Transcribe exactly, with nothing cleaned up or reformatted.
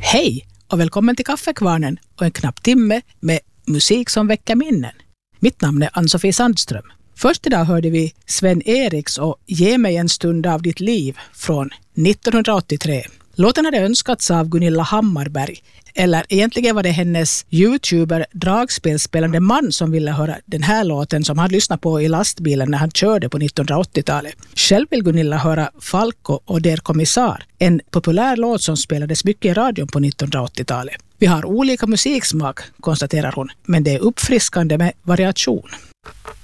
Hej och välkommen till Kaffekvarnen och en knapp timme med musik som väcker minnen. Mitt namn är Ann-Sofie Sandström. Först idag hörde vi Sven Eriks och Ge mig en stund av ditt liv från nittonhundraåttiotre. Låten hade önskats av Gunilla Hammarberg, eller egentligen var det hennes YouTuber dragspelspelande man som ville höra den här låten som han lyssnade på i lastbilen när han körde på nittonhundraåttiotalet. Själv vill Gunilla höra Falco och Der Kommissar, en populär låt som spelades mycket i radion på nittonhundraåttiotalet. Vi har olika musiksmak, konstaterar hon, men det är uppfriskande med variation.